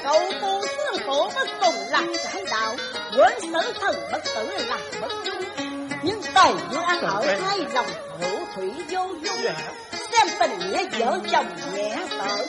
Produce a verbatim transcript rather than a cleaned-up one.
cầu不是所不送来trái đạo quân sở thần bất tử là bất dung nhưng tẩy như ăn ở hai lòng hữu thủy vô dung xem tình nghĩa vợ chồng nhẹ sợ